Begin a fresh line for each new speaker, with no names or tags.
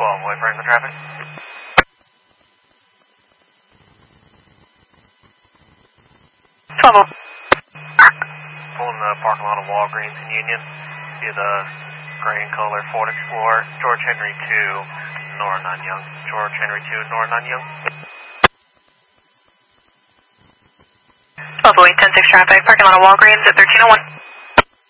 wait for the traffic.
Trouble.
Pulling the parking lot of Walgreens in Union. See the gray and color Ford Explorer, George Henry 2, Nora Nanyang. George Henry 2, Nora Nanyang.
1208, 10-6 traffic, parking lot of Walgreens at 1301.